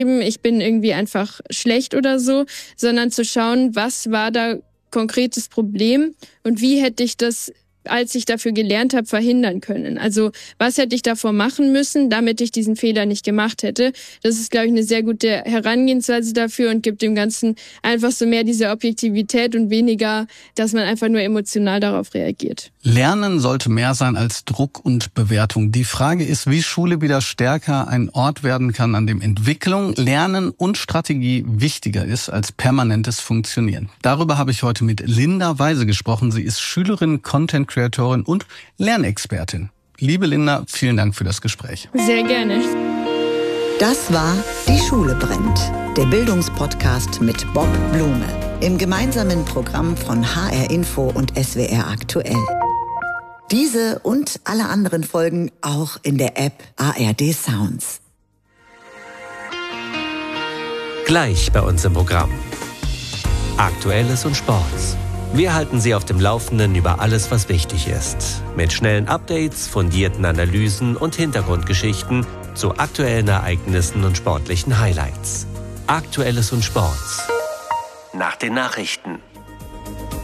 ich bin irgendwie einfach schlecht oder so, sondern zu schauen, was war da konkretes Problem und wie hätte ich das, als ich dafür gelernt habe, verhindern können. Also was hätte ich davor machen müssen, damit ich diesen Fehler nicht gemacht hätte. Das ist, glaube ich, eine sehr gute Herangehensweise dafür und gibt dem Ganzen einfach so mehr diese Objektivität und weniger, dass man einfach nur emotional darauf reagiert. Lernen sollte mehr sein als Druck und Bewertung. Die Frage ist, wie Schule wieder stärker ein Ort werden kann, an dem Entwicklung, Lernen und Strategie wichtiger ist als permanentes Funktionieren. Darüber habe ich heute mit Linda Weise gesprochen. Sie ist Schülerin, Content-Creatorin und Lernexpertin. Liebe Linda, vielen Dank für das Gespräch. Sehr gerne. Das war Die Schule brennt, der Bildungspodcast mit Bob Blume im gemeinsamen Programm von HR Info und SWR Aktuell. Diese und alle anderen Folgen auch in der App ARD Sounds. Gleich bei uns im Programm. Aktuelles und Sports. Wir halten Sie auf dem Laufenden über alles, was wichtig ist. Mit schnellen Updates, fundierten Analysen und Hintergrundgeschichten zu aktuellen Ereignissen und sportlichen Highlights. Aktuelles und Sports. Nach den Nachrichten.